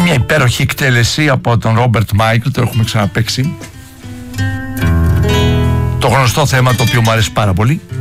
μια υπέροχη εκτέλεση από τον Ρόμπερτ Μάικλ, το έχουμε ξαναπαίξει. Το γνωστό θέμα το οποίο μου αρέσει πάρα πολύ.